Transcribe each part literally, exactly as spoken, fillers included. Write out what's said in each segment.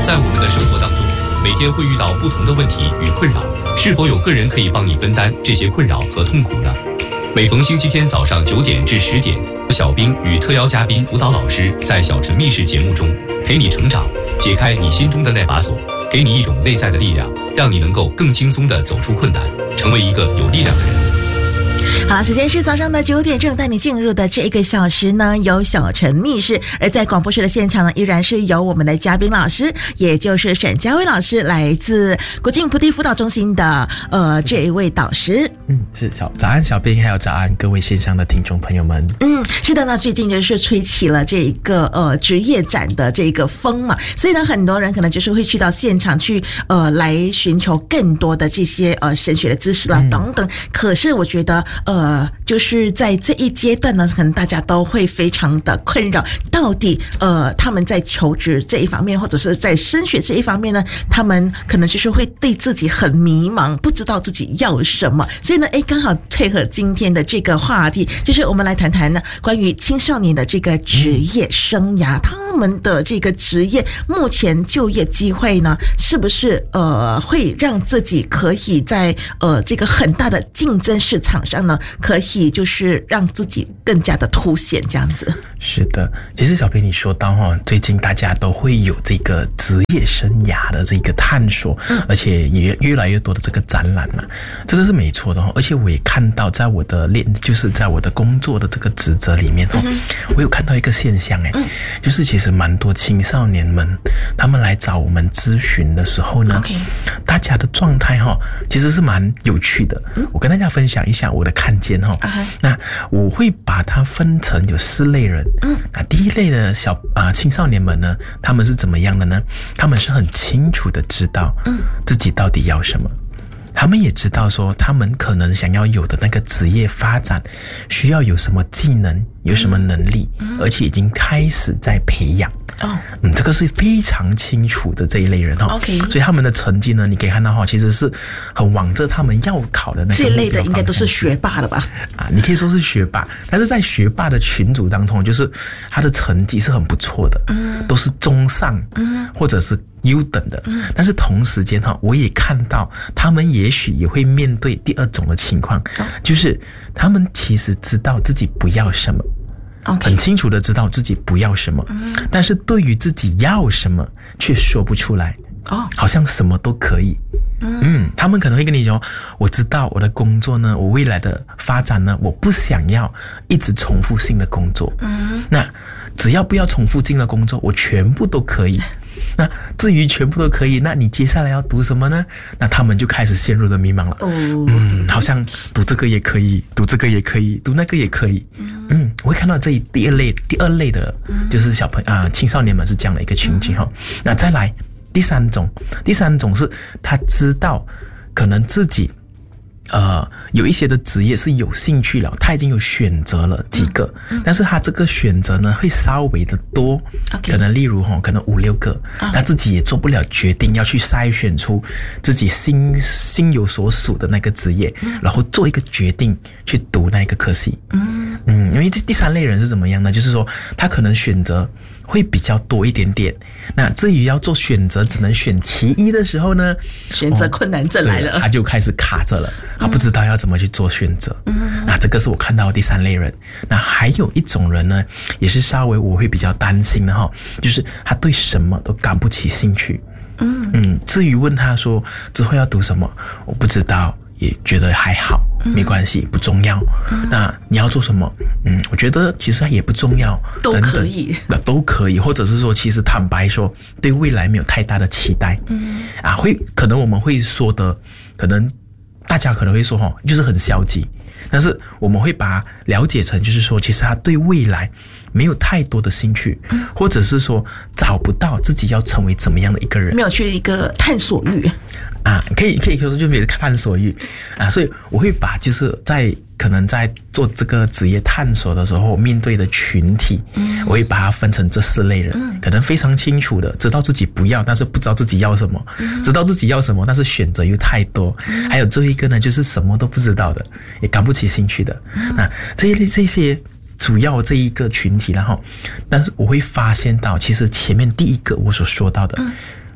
在我们的生活当中，每天会遇到不同的问题与困扰，是否有个人可以帮你分担这些困扰和痛苦呢？每逢星期天早上九点至十点，小兵与特邀嘉宾辅导老师在小陈密室节目中陪你成长，解开你心中的那把锁，给你一种内在的力量，让你能够更轻松地走出困难，成为一个有力量的人。 好，时间是早上的九点正，带你进入的这一个小时呢，有小陈密室，而在广播室的现场呢，依然是由我们的嘉宾老师，也就是沈佳薇老师，来自国境菩提辅导中心的呃这一位导师。 嗯，是小早安小兵，还有早安各位线上的听众朋友们。 嗯，是的呢，最近就是吹起了这一个呃职业展的这个风嘛，所以呢，很多人可能就是会去到现场去呃来寻求更多的这些呃神学的知识啦、嗯、等等。可是我觉得呃。呃，就是在这一阶段呢，可能大家都会非常的困扰，到底呃他们在求职这一方面，或者是在升学这一方面呢，他们可能就是会对自己很迷茫，不知道自己要什么。所以呢，哎，刚好配合今天的这个话题，就是我们来谈谈呢关于青少年的这个职业生涯，他们的这个职业目前就业机会呢，是不是呃会让自己可以在呃这个很大的竞争市场上呢？可以就是让自己更加的凸显这样子。 是的，其实小平你说到哈，最近大家都会有这个职业生涯的这个探索，嗯、而且也越来越多的这个展览嘛，这个是没错的哈。而且我也看到，在我的练，就是在我的工作的这个职责里面哈、嗯，我有看到一个现象哎、嗯，就是其实蛮多青少年们他们来找我们咨询的时候呢， okay. 大家的状态哈，其实是蛮有趣的。嗯、我跟大家分享一下我的看见哈， uh-huh. 那我会把它分成有四类人。嗯，那第一类的小啊青少年们呢，他们是怎么样的呢？他们是很清楚的知道，嗯，自己到底要什么。他们也知道说，他们可能想要有的那个职业发展，需要有什么技能，有什么能力，嗯、而且已经开始在培养。哦，嗯，这个是非常清楚的这一类人哈。OK， 所以他们的成绩呢，你可以看到哈，其实是很往着他们要考的那个这一类的，应该都是学霸了吧？ 啊，你可以说是学霸，但是在学霸的群组当中，就是他的成绩是很不错的，嗯，都是中上，嗯，或者是优等的。嗯，但是同时间哈，我也看到他们也许也会面对第二种的情况，哦、就是他们其实知道自己不要什么。Okay. 很清楚的知道自己不要什么，嗯、但是对于自己要什么却说不出来，哦，好像什么都可以。嗯, 嗯，他们可能会跟你说，我知道我的工作呢，我未来的发展呢，我不想要一直重复性的工作。嗯，那只要不要重复性的工作，我全部都可以。那至于全部都可以，那你接下来要读什么呢？那他们就开始陷入了迷茫了。哦，嗯，好像读这个也可以，读这个也可以，读那个也可以。嗯，嗯我会看到这一第二类，第二类的，就是小朋友啊、呃，青少年们是这样的一个情景哈、嗯。那再来第三种，第三种是他知道可能自己。呃，有一些的职业是有兴趣了，他已经有选择了几个，嗯嗯、但是他这个选择呢会稍微的多， okay. 可能例如哈，可能五六个，啊、他自己也做不了决定，要去筛选出自己心心有所属的那个职业，嗯、然后做一个决定去读那个科系。嗯嗯，因为这第三类人是怎么样呢？就是说他可能选择会比较多一点点。那至于要做选择只能选其一的时候呢， 选择困难症来了， 哦、他就开始卡着了。他不知道要怎么去做选择，嗯，那这个是我看到的第三类人。那还有一种人呢，也是稍微我会比较担心的哈，就是他对什么都感不起兴趣，嗯嗯。至于问他说之后要读什么，我不知道，也觉得还好，没关系，不重要。嗯、那你要做什么？嗯，我觉得其实也不重要， 都可以， 那都可以，或者是说，其实坦白说，对未来没有太大的期待，嗯啊，会可能我们会说的，可能。大家可能会说哈，就是很消极，但是我们会把它了解成就是说，其实他对未来没有太多的兴趣，嗯、或者是说找不到自己要成为怎么样的一个人， 没有去一个探索欲啊，可以可以说就没有探索欲啊，所以我会把就是在可能在做这个职业探索的时候面对的群体，嗯、我会把它分成这四类人，嗯、可能非常清楚的知道自己不要，但是不知道自己要什么，嗯、知道自己要什么，但是选择又太多，嗯、还有最后一个呢，就是什么都不知道的，也感不起兴趣的，嗯、那这一类这些主要这一个群体然后，但是我会发现到，其实前面第一个我所说到的。嗯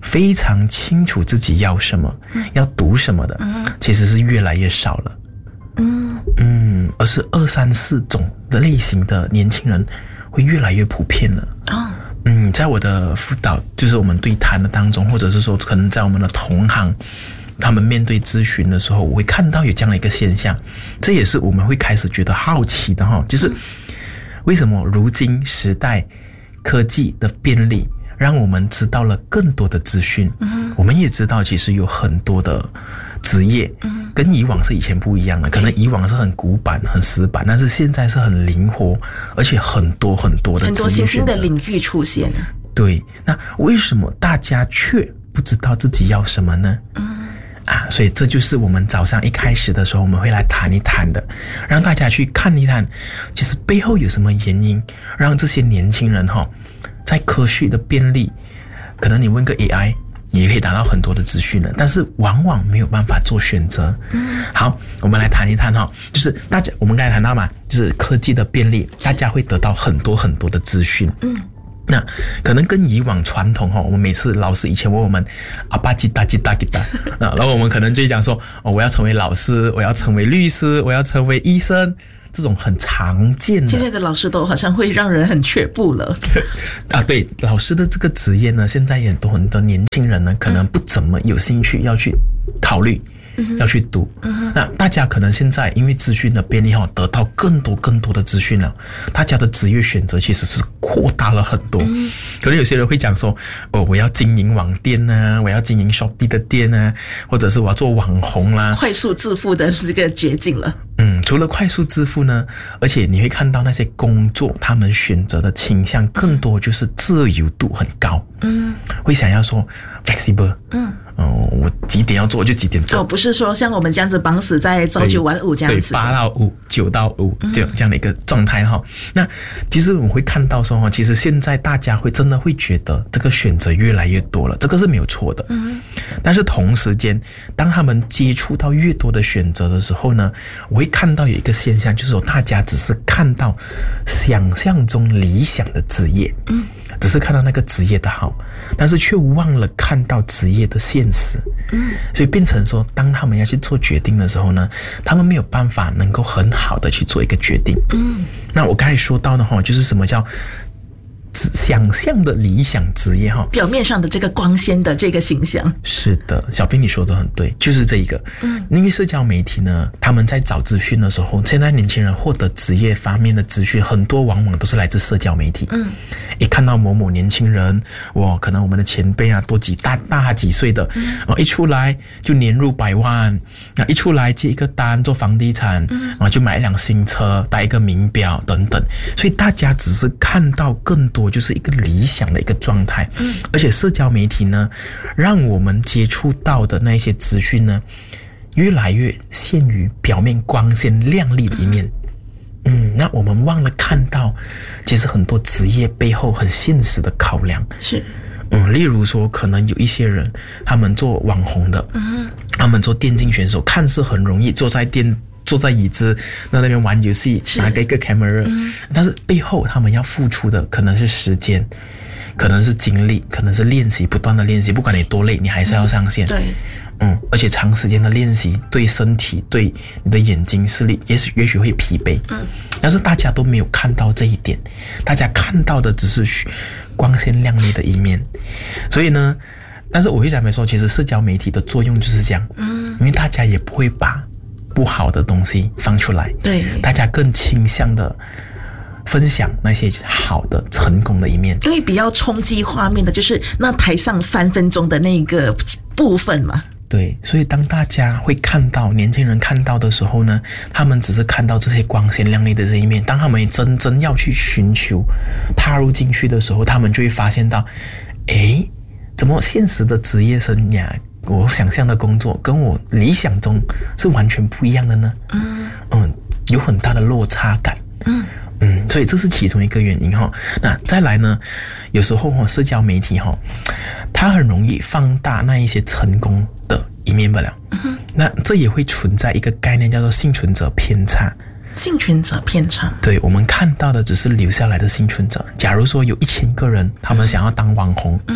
非常清楚自己要什么、嗯、要读什么的、嗯、其实是越来越少了。嗯嗯，而是二三四种的类型的年轻人会越来越普遍了。哦，嗯，在我的辅导，就是我们对谈的当中，或者是说可能在我们的同行，他们面对咨询的时候，我会看到有这样的一个现象，这也是我们会开始觉得好奇的哈，就是为什么如今时代科技的便利，让我们知道了更多的资讯，嗯，我们也知道其实有很多的职业，嗯，跟以往是以前不一样的，可能以往是很古板、很死板，但是现在是很灵活，而且很多很多的职业选择，很多新兴的领域出现。 对，那为什么大家却不知道自己要什么呢？嗯。啊，所以这就是我们早上一开始的时候我们会来谈一谈的，让大家去看一看，其实背后有什么原因，让这些年轻人哈，在科学的便利，可能你问个 A I， 你也可以达到很多的资讯了，但是往往没有办法做选择。嗯，好，我们来谈一谈哈，就是大家我们刚才谈到嘛，就是科技的便利，大家会得到很多很多的资讯。嗯。那可能跟以往传统哈，我们每次老师以前问我们阿巴吉达吉达吉达啊，然后我们可能就会讲说哦，我要成为老师，我要成为律师，我要成为医生，这种很常见的。 现在的老师都好像会让人很却步了。 啊，对，老师的这个职业呢，现在也很多很多年轻人呢，可能不怎么有兴趣要去考虑。嗯、要去读、嗯、那大家可能现在因为资讯的便利得到更多更多的资讯了，大家的职业选择其实是扩大了很多、嗯、可能有些人会讲说哦，我要经营网店啊，我要经营 Shopee 的店啊，或者是我要做网红啦、啊， 快速致富的这个捷径了。 嗯，除了快速致富呢，而且你会看到那些工作他们选择的倾向更多就是自由度很高。嗯，会想要说 flexible。嗯。哦，我几点要做我就几点做， 哦，不是说像我们这样子绑死在朝九晚五这样子， 对，八到五、九到五这样这样的一个状态哈、嗯。那其实我们会看到说哈，其实现在大家会真的会觉得这个选择越来越多了，这个是没有错的。嗯，但是同时间，当他们接触到越多的选择的时候呢，我会看到有一个现象，就是说大家只是看到想象中理想的职业，嗯，只是看到那个职业的好，但是却忘了看到职业的现实。嗯，所以变成说，当他们要去做决定的时候呢，他们没有办法能够很好的去做一个决定。嗯，那我刚才说到的话，就是什么叫想象的理想职业哈， 表面上的这个光鲜的这个形象。 是的，小兵你说的很对，就是这一个。嗯，因为社交媒体呢，他们在找资讯的时候，现在年轻人获得职业方面的资讯，很多往往都是来自社交媒体。嗯，一看到某某年轻人，哇，可能我们的前辈啊，多几大大他几岁的，嗯，一出来就年入百万，那一出来接一个单做房地产，嗯，然后就买一辆新车，戴一个名表等等，所以大家只是看到更多。就是一个理想的一个状态，嗯，而且社交媒体呢，让我们接触到的那些资讯呢，越来越限于表面光鲜亮丽的一面，嗯，那我们忘了看到，其实很多职业背后很现实的考量是， 嗯，例如说，可能有一些人，他们做网红的，嗯，他们做电竞选手，看似很容易，坐在电。坐在椅子那那边玩游戏，拿个一个 camera，嗯，但是背后他们要付出的可能是时间，可能是精力，可能是练习，不断的练习，不管你多累，你还是要上线。嗯， 对， 嗯，而且长时间的练习对身体、对你的眼睛视力，也许也许会疲惫。嗯，但是大家都没有看到这一点，大家看到的只是光鲜亮丽的一面，所以呢，但是我会讲没说，其实社交媒体的作用就是这样，嗯，因为大家也不会把不好的东西放出来， 对， 大家更倾向的分享那些好的成功的一面， 因为比较冲击画面的就是那台上三分钟的那个部分嘛。 对，所以当大家会看到年轻人看到的时候呢，他们只是看到这些光鲜亮丽的这一面，当他们真正要去寻求踏入进去的时候，他们就会发现到，诶，怎么现实的职业生涯我想象的工作跟我理想中是完全不一样的呢？嗯嗯，有很大的落差感。嗯嗯，所以这是其中一个原因哈。那再来呢，有时候哈，社交媒体哈，它很容易放大那一些成功的一面不了。嗯，那这也会存在一个概念叫做幸存者偏差。 幸存者偏差， 对，我们看到的只是留下来的幸存者。假如说有一千个人，他们想要当网红，嗯，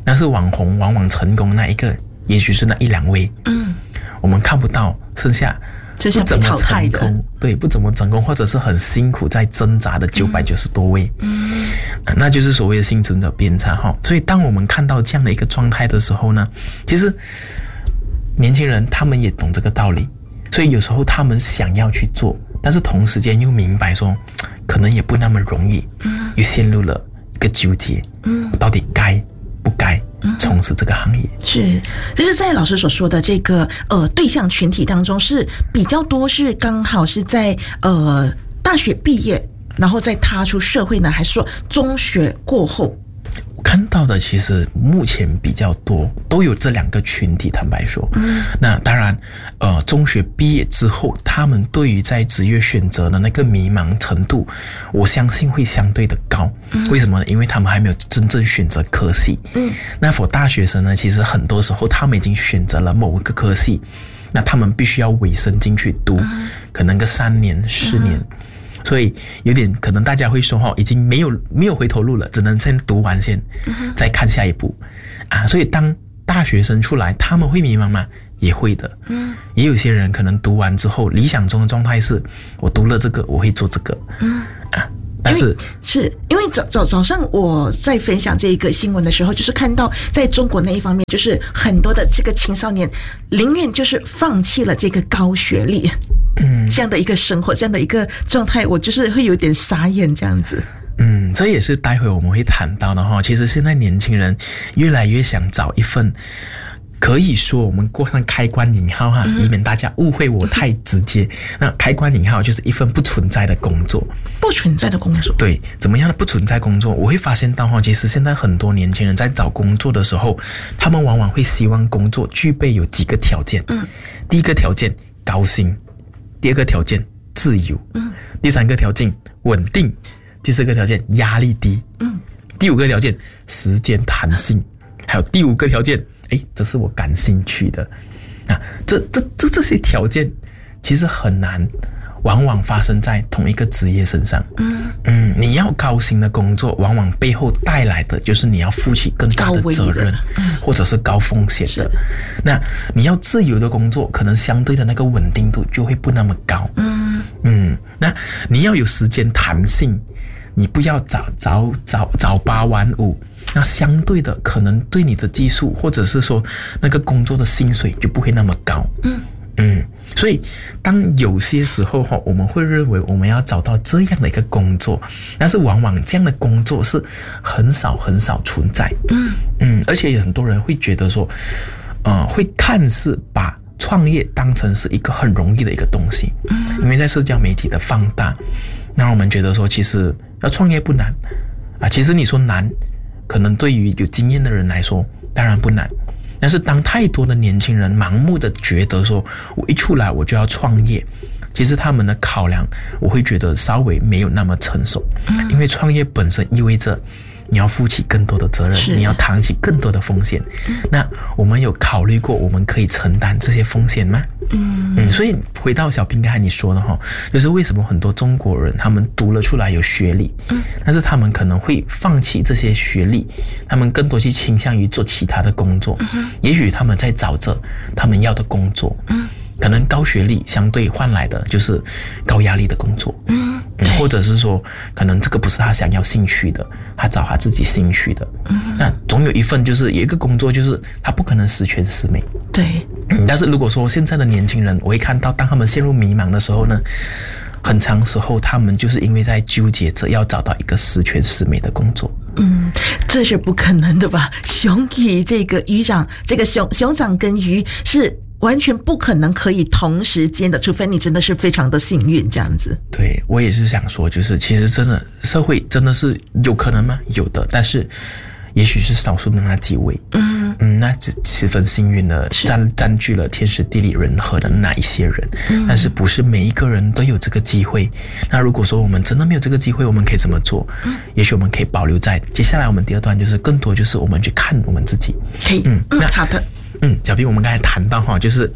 但是网红往往成功那一个，也许是那一两位， 嗯， 我们看不到剩下剩下被淘汰的， 对，不怎么成功，或者是很辛苦在挣扎的九百九十多位，嗯，啊，那就是所谓的幸存者偏差哈。所以当我们看到这样的一个状态的时候呢，其实年轻人他们也懂这个道理，所以有时候他们想要去做，但是同时间又明白说可能也不那么容易，嗯，又陷入了一个纠结，嗯，到底该不该从事这个行业。 是，就是在老师所说的这个呃对象群体当中，是比较多是刚好是在呃大学毕业，然后再踏出社会呢，还是说中学过后？ 我看到的其实目前比较多都有这两个群体，坦白说，嗯，那当然呃中学毕业之后，他们对于在职业选择的那个迷茫程度，我相信会相对的高，嗯，为什么呢？因为他们还没有真正选择科系，嗯，那否大学生呢，其实很多时候他们已经选择了某一个科系，那他们必须要委身进去读，嗯，可能个三年四年，嗯，所以有点可能大家会说哈，已经没有没有回头路了，只能先读完先，嗯，再看下一步啊。所以当大学生出来，他们会迷茫吗？也会的，嗯，也有些人可能读完之后，理想中的状态是我读了这个，我会做这个，嗯啊。但是是因为早早早上我在分享这个新闻的时候，就是看到在中国那一方面，就是很多的这个青少年宁愿就是放弃了这个高学历，嗯，这样的一个生活，这样的一个状态，我就是会有点傻眼这样子。 嗯，这也是待会我们会谈到的哈。其实现在年轻人越来越想找一份，可以说我们过上开关引号哈，以免大家误会我太直接。那开关引号就是一份不存在的工作， 不存在的工作。 对，怎么样的不存在工作？我会发现到哈，其实现在很多年轻人在找工作的时候，他们往往会希望工作具备有几个条件。嗯，第一个条件高薪，第二个条件自由，嗯，第三个条件稳定，第四个条件压力低，嗯，第五个条件时间弹性，还有第五个条件。诶，这是我感兴趣的啊！这这这这些条件其实很难，往往发生在同一个职业身上。嗯嗯，你要高薪的工作，往往背后带来的就是你要负起更大的责任，嗯，或者是高风险的。那你要自由的工作，可能相对的那个稳定度就会不那么高。嗯嗯，那你要有时间弹性，你不要早早早早八晚五。那相对的，可能对你的技术或者是说那个工作的薪水就不会那么高。嗯嗯，所以当有些时候哈，我们会认为我们要找到这样的一个工作，但是往往这样的工作是很少很少存在。嗯嗯，而且很多人会觉得说，呃，会看似把创业当成是一个很容易的一个东西。嗯，因为在社交媒体的放大，让我们觉得说，其实要创业不难啊。其实你说难。可能对于有经验的人来说当然不难，但是当太多的年轻人盲目的觉得说我一出来我就要创业，其实他们的考量我会觉得稍微没有那么成熟。嗯，因为创业本身意味着你要负起更多的责任，你要扛起更多的风险。嗯，那我们有考虑过我们可以承担这些风险吗？嗯嗯，所以回到小兵刚才你说的哈，就是为什么很多中国人他们读了出来有学历，嗯，但是他们可能会放弃这些学历，他们更多去倾向于做其他的工作。嗯，也许他们在找着他们要的工作。嗯，可能高学历相对换来的就是高压力的工作。嗯，或者是说可能这个不是他想要兴趣的，他找他自己兴趣的。嗯，那总有一份就是有一个工作就是他不可能十全十美。 对。 嗯，但是如果说现在的年轻人，我会看到当他们陷入迷茫的时候呢，很长时候他们就是因为在纠结着要找到一个十全十美的工作。 嗯，这是不可能的吧？熊与这个鱼长，这个熊熊掌跟鱼是完全不可能可以同时间的，除非你真的是非常的幸运这样子。 对，我也是想说，就是其实真的社会真的是有可能吗？有的，但是也许是少数的那几位。嗯嗯，那只十分幸运的占占据了天时地利人和的那一些人。嗯，但是不是每一个人都有这个机会。那如果说我们真的没有这个机会，我们可以怎么做？嗯，也许我们可以保留在接下来我们第二段，就是更多就是我们去看我们自己。 可以，嗯，那好的。 嗯，小兵，我们刚才谈到哈，就是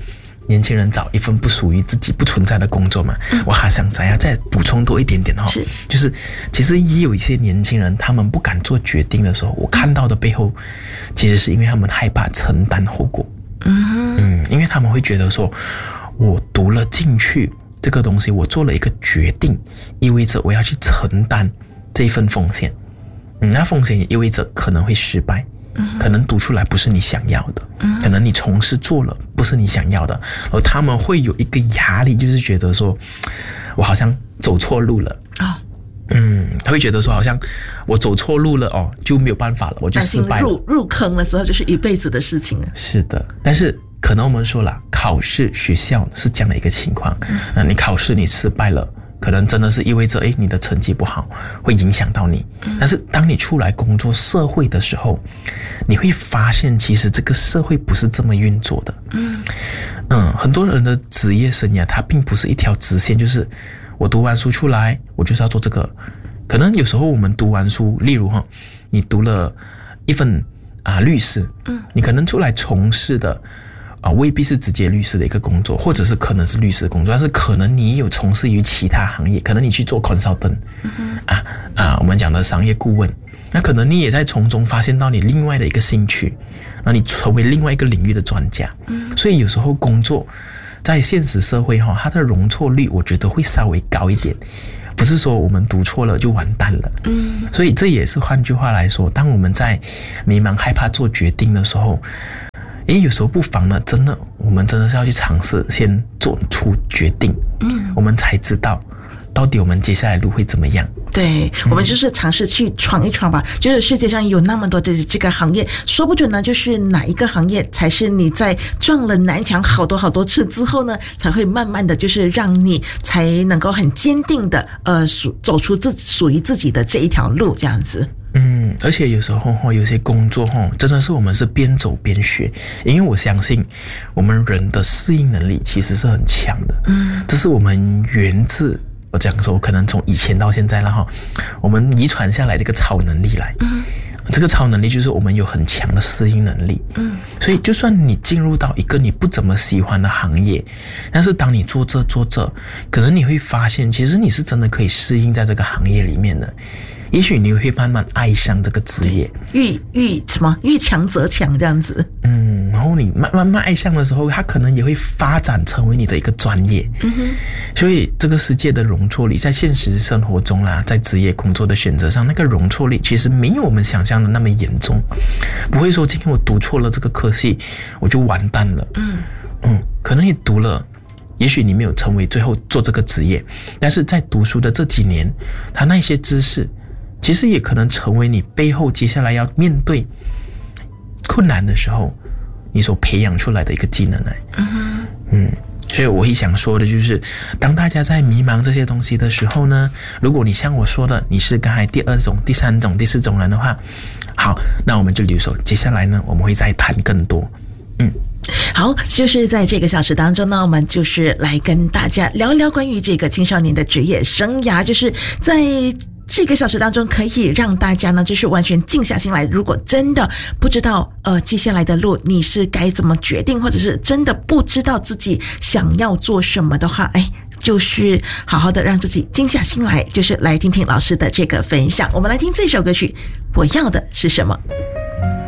年轻人找一份不属于自己、不存在的工作嘛。嗯、我还想再要再补充多一点点哈、哦，是就是其实也有一些年轻人，他们不敢做决定的时候，我看到的背后，其实是因为他们害怕承担后果。嗯嗯，因为他们会觉得说，我读了进去这个东西，我做了一个决定，意味着我要去承担这一份风险。嗯，那风险也意味着可能会失败。可能读出来不是你想要的，嗯、可能你从事做了不是你想要的，而他们会有一个压力，就是觉得说，我好像走错路了啊、哦，嗯，他会觉得说，好像我走错路了哦，就没有办法了，我就失败了。 入入坑的时候就是一辈子的事情了。 是的，但是可能我们说了，考试学校是这样的一个情况，嗯、那你考试你失败了。可能真的是意味着，哎，你的成绩不好，会影响到你。但是当你出来工作社会的时候，你会发现，其实这个社会不是这么运作的。嗯嗯，很多人的职业生涯，它并不是一条直线，就是我读完书出来，我就是要做这个。可能有时候我们读完书，例如哈，你读了一份啊律师，嗯，你可能出来从事的。啊，未必是直接律师的一个工作，或者是可能是律师的工作，但是可能你有从事于其他行业，可能你去做 consultant，嗯、啊啊，我们讲的商业顾问，那可能你也在从中发现到你另外的一个兴趣，那你成为另外一个领域的专家。嗯，所以有时候工作在现实社会哈，它的容错率我觉得会稍微高一点。不是说我们读错了就完蛋了，嗯，所以这也是换句话来说，当我们在迷茫、害怕做决定的时候。诶，有时候不妨呢，真的，我们真的是要去尝试，先做出决定，嗯，我们才知道到底我们接下来路会怎么样。 对，我们就是尝试去闯一闯吧。嗯、就是世界上有那么多的这个行业，说不准呢，就是哪一个行业才是你在撞了南墙好多好多次之后呢，才会慢慢的就是让你才能够很坚定的呃属走出自属于自己的这一条路，这样子。 嗯，而且有时候哈，有些工作哈，真的是我们是边走边学，因为我相信我们人的适应能力其实是很强的。嗯，这是我们源自我讲说，可能从以前到现在了哈，我们遗传下来的一个超能力来。嗯，这个超能力就是我们有很强的适应能力。嗯，所以就算你进入到一个你不怎么喜欢的行业，但是当你做这做这，可能你会发现，其实你是真的可以适应在这个行业里面的。也许你会慢慢爱上这个职业， 遇遇什么遇强则强这样子。 嗯，然后你慢慢慢爱上的时候，它可能也会发展成为你的一个专业。嗯哼，所以这个世界的容错率，在现实生活中啦，在职业工作的选择上，那个容错率其实没有我们想象的那么严重，不会说今天我读错了这个科系，我就完蛋了。嗯嗯，可能你读了。也许你没有成为最后做这个职业，但是在读书的这几年，他那些知识其实也可能成为你背后接下来要面对困难的时候你所培养出来的一个技能来。嗯嗯，所以我会想说的就是当大家在迷茫这些东西的时候呢，如果你像我说的你是刚才第二种、第三种、第四种人的话，好，那我们就留守，接下来呢我们会再谈更多。嗯， 好，就是在这个小时当中呢，我们就是来跟大家聊聊关于这个青少年的职业生涯，就是在这个小时当中可以让大家呢就是完全静下心来，如果真的不知道呃接下来的路你是该怎么决定，或者是真的不知道自己想要做什么的话，哎，就是好好的让自己静下心来，就是来听听老师的这个分享。我们来听这首歌曲，我要的是什么。